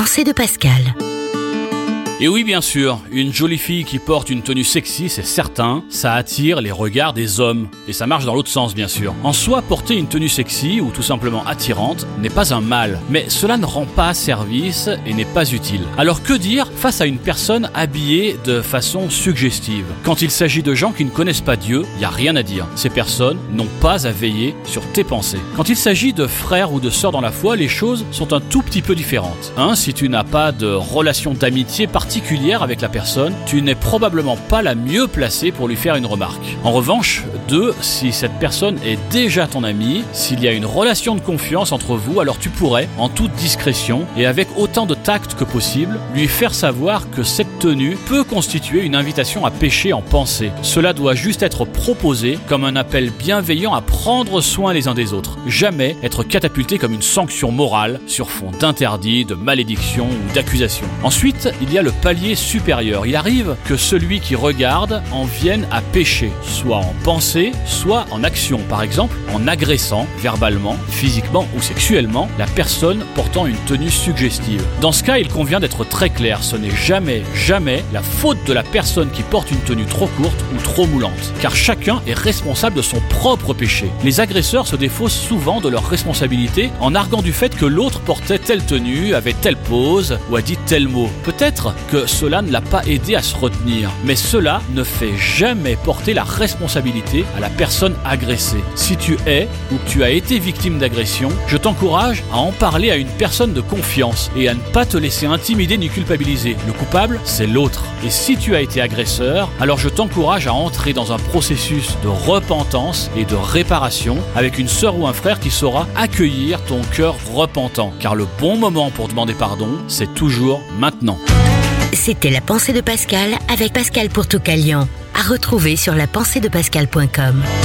pensée de Pascal. Et oui, bien sûr, une jolie fille qui porte une tenue sexy, c'est certain, ça attire les regards des hommes. Et ça marche dans l'autre sens, bien sûr. En soi, porter une tenue sexy, ou tout simplement attirante, n'est pas un mal. Mais cela ne rend pas service et n'est pas utile. Alors que dire face à une personne habillée de façon suggestive ? Quand il s'agit de gens qui ne connaissent pas Dieu, il n'y a rien à dire. Ces personnes n'ont pas à veiller sur tes pensées. Quand il s'agit de frères ou de sœurs dans la foi, les choses sont un tout petit peu différentes. Si tu n'as pas de relation d'amitié particulière avec la personne, tu n'es probablement pas la mieux placée pour lui faire une remarque. En revanche, 2, si cette personne est déjà ton ami, s'il y a une relation de confiance entre vous, alors tu pourrais, en toute discrétion et avec autant de tact que possible, lui faire savoir que cette tenue peut constituer une invitation à pécher en pensée. Cela doit juste être proposé comme un appel bienveillant à prendre soin les uns des autres. Jamais être catapulté comme une sanction morale sur fond d'interdit, de malédiction ou d'accusation. Ensuite, il y a le palier supérieur. Il arrive que celui qui regarde en vienne à pécher, soit en pensée, soit en action. Par exemple, en agressant verbalement, physiquement ou sexuellement la personne portant une tenue suggestive. Dans ce cas, il convient d'être très clair. Ce n'est jamais la faute de la personne qui porte une tenue trop courte ou trop moulante. Car chacun est responsable de son propre péché. Les agresseurs se défaussent souvent de leur responsabilité en arguant du fait que l'autre portait telle tenue, avait telle pose ou a dit tel mot. Peut-être que cela ne l'a pas aidé à se retenir. Mais cela ne fait jamais porter la responsabilité à la personne agressée. Si tu es ou que tu as été victime d'agression, je t'encourage à en parler à une personne de confiance et à ne pas te laisser intimider ni culpabiliser. Le coupable, c'est l'autre. Et si tu as été agresseur, alors je t'encourage à entrer dans un processus de repentance et de réparation avec une sœur ou un frère qui saura accueillir ton cœur repentant. Car le bon moment pour demander pardon, c'est toujours maintenant. C'était la pensée de Pascal avec Pascal pour Toucalion. À retrouver sur lapenseedepascal.com.